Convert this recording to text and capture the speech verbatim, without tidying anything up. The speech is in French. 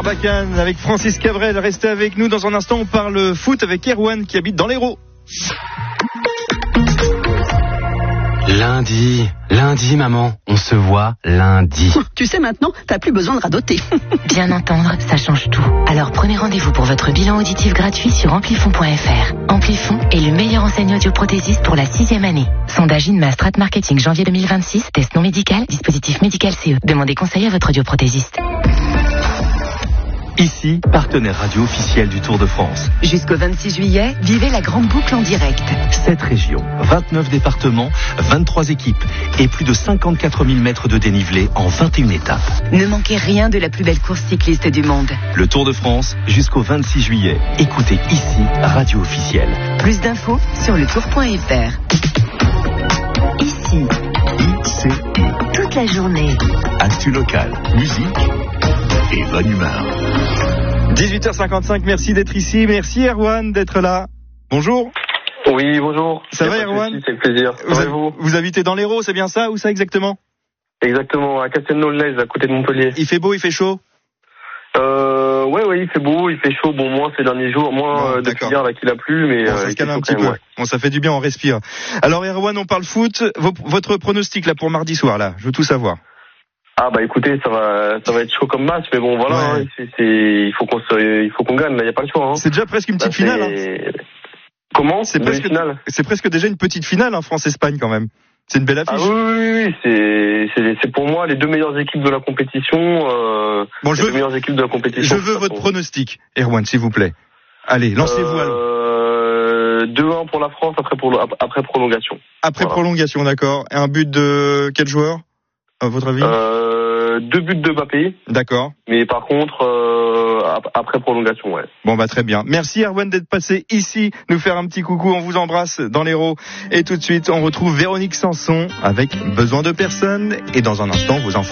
Barbacane avec Francis Cabrel. Restez avec nous. Dans un instant, on parle foot avec Erwan qui habite dans l'Hérault. Lundi, lundi maman, on se voit lundi. Tu sais maintenant, t'as plus besoin de radoter. Bien entendre, ça change tout. Alors prenez rendez-vous pour votre bilan auditif gratuit sur amplifon point f r. Amplifon est le meilleur enseignant audioprothésiste pour la sixième année. Sondage INMA Strat Marketing janvier deux mille vingt-six, test non médical, dispositif médical C E. Demandez conseil à votre audioprothésiste. Ici, partenaire radio officiel du Tour de France. Jusqu'au vingt-six juillet, vivez la grande boucle en direct. sept régions, vingt-neuf départements, vingt-trois équipes et plus de cinquante-quatre mille mètres de dénivelé en vingt et une étapes. Ne manquez rien de la plus belle course cycliste du monde. Le Tour de France, jusqu'au vingt-six juillet. Écoutez ici, radio officielle. Plus d'infos sur le tour point f r. Ici, I C I. toute la journée. Actu local, musique et bonne humeur. dix-huit heures cinquante-cinq, merci d'être ici. Merci Erwan d'être là. Bonjour. Oui, bonjour. Ça va Erwan? C'est le plaisir. Vous, Ça a- va, vous vous habitez dans l'Hérault, c'est bien ça? Où ça exactement? Exactement, à Castelnau-le-Lez, à côté de Montpellier. Il fait beau, il fait chaud? Euh, ouais, ouais, il fait beau, il fait chaud. Bon, moins ces derniers jours, moins Bon, euh, depuis d'accord. hier là qu'il a plu, mais Bon, euh, ça il se calme fait un chaud petit quand peu. même, ouais. Bon, ça fait du bien, on respire. Alors Erwan, on parle foot. Vos- votre pronostic là pour mardi soir là, je veux tout savoir. Ah bah écoutez, ça va, ça va être chaud comme match, mais bon voilà, Ouais. hein, c'est, c'est, il faut qu'on se, il faut qu'on gagne, là, y a pas le choix. Hein. C'est déjà presque une petite Là, finale. Hein. c'est- Comment C'est Demi presque, finale. c'est presque déjà une petite finale, hein, France-Espagne quand même. C'est une belle Ah affiche. oui, oui, oui, oui, c'est, c'est, c'est pour moi les deux meilleures équipes de la compétition. Euh, Bon, les je deux veux, meilleures équipes de la compétition. je veux de toute votre façon. pronostic, Erwan, s'il vous plaît. Allez, lancez-vous alors. Euh, deux un pour la France après, pour, après prolongation. Après voilà. prolongation, d'accord. Et un but de quel joueur, à votre avis? Euh, deux buts de Mbappé, D'accord. mais par contre euh, ap- après prolongation, ouais. Bon bah très bien. Merci Erwan d'être passé ici, nous faire un petit coucou. On vous embrasse dans l'Hérault. Et tout de suite, on retrouve Véronique Sanson avec Besoin de personne. Et dans un instant, vos infos.